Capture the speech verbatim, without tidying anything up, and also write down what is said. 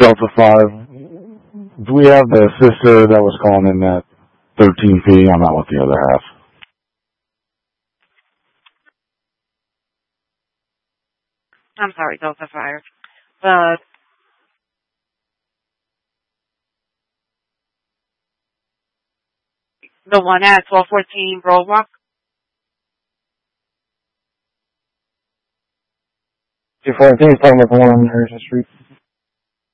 Delta five. Do we have the sister that was calling in that thirteen P? I'm out with the other half. I'm sorry, Delta five. Uh, the one at twelve fourteen Broadwalk. two fourteen is talking about the one on Harrison Street.